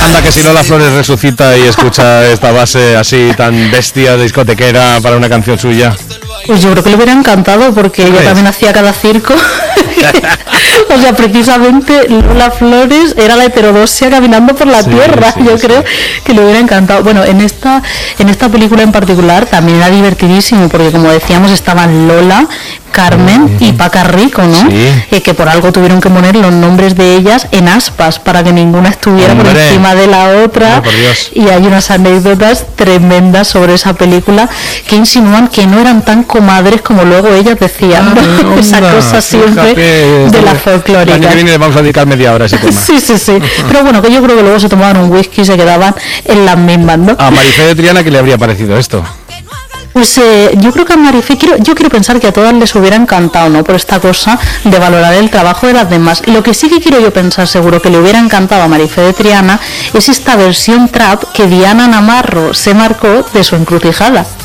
Anda que si Lola Flores resucita y escucha esta base así tan bestia, discotequera para una canción suya. Pues yo creo que le hubiera encantado porque ella también hacía cada circo. O sea, precisamente Lola Flores era la heterodoxia caminando por la tierra. Yo creo que le hubiera encantado. Bueno, en esta película en particular también era divertidísimo porque, como decíamos, estaban Lola, Carmen y Paca Rico, ¿no? Que por algo tuvieron que poner los nombres de ellas en aspas para que ninguna estuviera por encima de la otra. Y hay unas anécdotas tremendas sobre esa película que insinúan que no eran tan comadres como luego ellas decían. Esa cosa siempre de la folclórica. El año que viene le vamos a dedicar media hora a ese tema. Sí. Pero bueno, que yo creo que luego se tomaban un whisky y se quedaban en las mismas, ¿no? A Marifé de Triana, ¿qué le habría parecido esto? Pues yo creo que a Marifé, yo quiero pensar que a todas les hubiera encantado, ¿no? Por esta cosa de valorar el trabajo de las demás. Lo que sí que quiero yo pensar seguro que le hubiera encantado a Marifé de Triana es esta versión trap que Diana Namarro se marcó de Su Encrucijada.